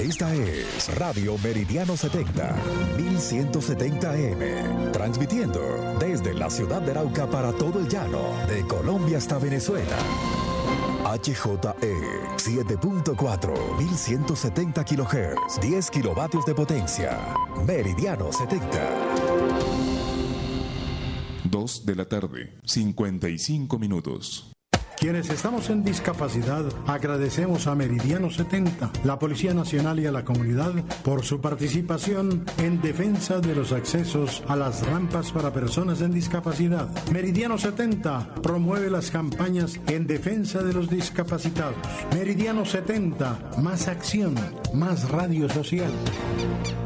Esta es Radio Meridiano 70, 1170 AM, transmitiendo desde la ciudad de Arauca para todo el llano, de Colombia hasta Venezuela. HJE 7.4, 1170 kHz, 10 kilovatios de potencia. Meridiano 70. 2 de la tarde, 55 minutos. Quienes estamos en discapacidad, agradecemos a Meridiano 70, la Policía Nacional y a la comunidad por su participación en defensa de los accesos a las rampas para personas en discapacidad. Meridiano 70 promueve las campañas en defensa de los discapacitados. Meridiano 70, más acción, más radio social.